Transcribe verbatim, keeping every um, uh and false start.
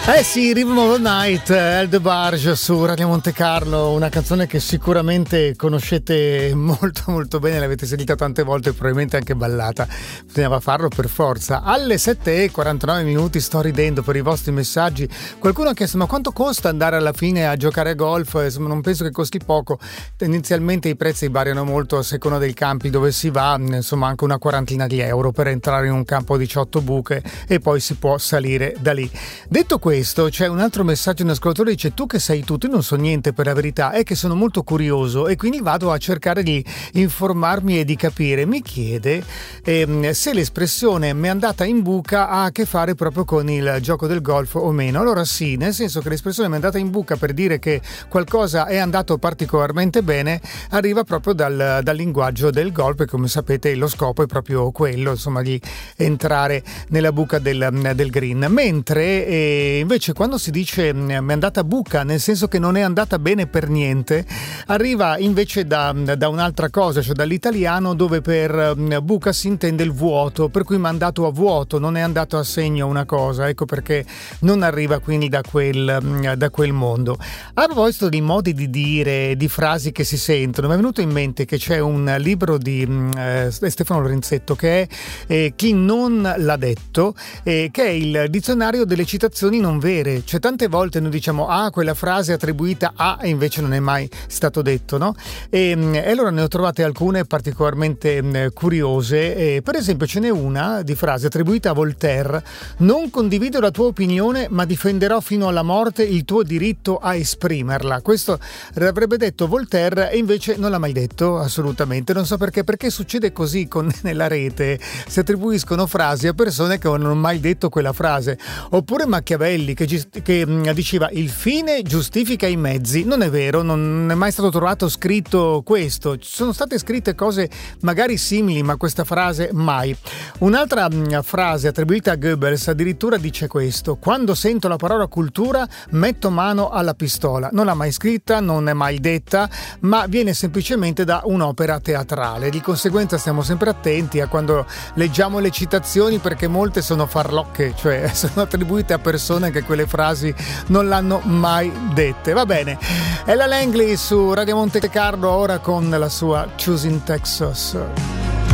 Eh sì, Rhythm of the Night, El DeBarge su Radio Monte Carlo, una canzone che sicuramente conoscete molto molto bene, l'avete sentita tante volte e probabilmente anche ballata, bisognava farlo per forza. Alle sette e quarantanove minuti sto ridendo per i vostri messaggi, qualcuno ha chiesto ma quanto costa andare alla fine a giocare a golf? Insomma, non penso che costi poco, tendenzialmente i prezzi variano molto a seconda dei campi dove si va, insomma anche una quarantina di euro per entrare in un campo a diciotto buche e poi si può salire da lì. Detto questo, c'è un altro messaggio, un ascoltatore dice: tu che sai tutto, io non so niente per la verità, è che sono molto curioso e quindi vado a cercare di informarmi e di capire. Mi chiede ehm, se l'espressione "mi è andata in buca" ha a che fare proprio con il gioco del golf o meno. Allora sì, nel senso che l'espressione "mi è andata in buca" per dire che qualcosa è andato particolarmente bene arriva proprio dal, dal linguaggio del golf, e come sapete lo scopo è proprio quello, insomma, di entrare nella buca del, del green. Mentre eh, invece quando si dice "mi è andata buca", nel senso che non è andata bene per niente, arriva invece da, da un'altra cosa, cioè dall'italiano, dove per buca si intende il vuoto, per cui mandato a vuoto, non è andato a segno una cosa, ecco perché non arriva quindi da quel, da quel mondo. A proposito di modi di dire, di frasi che si sentono, mi è venuto in mente che c'è un libro di eh, Stefano Lorenzetto che è eh, Chi non l'ha detto, eh, che è il dizionario delle citazioni non vere. Cioè tante volte noi diciamo ah quella frase è attribuita a, e invece non è mai stato detto, no? E, e allora ne ho trovate alcune particolarmente mh, curiose, e, per esempio ce n'è una di frase attribuita a Voltaire: "Non condivido la tua opinione ma difenderò fino alla morte il tuo diritto a esprimerla". Questo l'avrebbe detto Voltaire e invece non l'ha mai detto assolutamente, non so perché, perché succede così con, nella rete, si attribuiscono frasi a persone che non hanno mai detto quella frase. Oppure Machiavelli che, che mh, diceva "il fine giustifica i mezzi". Non è vero, non è mai stato trovato scritto questo. Ci sono state scritte cose magari simili, ma questa frase mai. Un'altra mh, frase attribuita a Goebbels addirittura dice questo: "Quando sento la parola cultura metto mano alla pistola". Non l'ha mai scritta, non è mai detta, ma viene semplicemente da un'opera teatrale. Di conseguenza stiamo sempre attenti a quando leggiamo le citazioni, perché molte sono farlocche, cioè sono attribuite a persone che quelle frasi non l'hanno mai dette. Va bene, è la Langley su Radio Monte Carlo, ora con la sua Choosing Texas.